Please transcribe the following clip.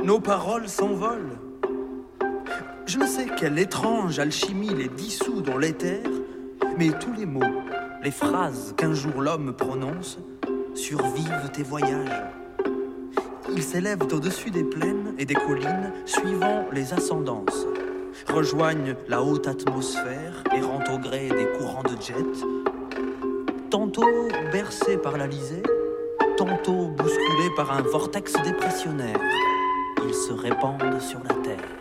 nos paroles s'envolent. Je ne sais quelle étrange alchimie les dissout dans l'éther, mais tous les mots, les phrases qu'un jour l'homme prononce, survivent tes voyages. Ils s'élèvent au-dessus des plaines et des collines, suivant les ascendances, rejoignent la haute atmosphère, errant au gré des courants de jet, tantôt bercés par l'Alizé, tantôt bousculés par un vortex dépressionnaire. Ils se répandent sur la terre.